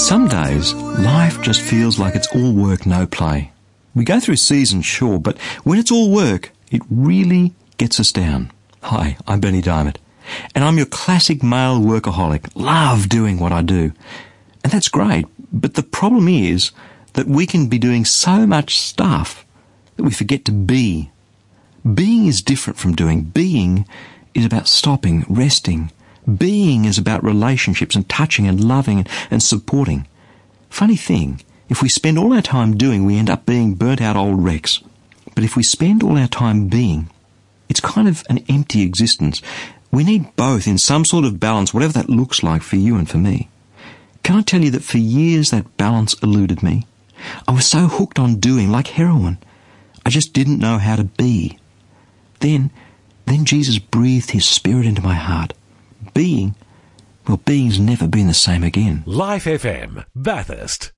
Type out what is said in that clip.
Some days, life just feels like it's all work, no play. We go through seasons, sure, but when it's all work, it really gets us down. Hi, I'm Berni Dymet, and I'm your classic male workaholic. Love doing what I do. And that's great, but the problem is that we can be doing so much stuff that we forget to be. Being is different from doing. Being is about stopping, resting. Being is about relationships and touching and loving and supporting. Funny thing, if we spend all our time doing, we end up being burnt out old wrecks. But if we spend all our time being, it's kind of an empty existence. We need both in some sort of balance, whatever that looks like for you and for me. Can I tell you that for years that balance eluded me? I was so hooked on doing, like heroin. I just didn't know how to be. Then Jesus breathed his spirit into my heart. Being's never been the same again. Life FM, Bathurst.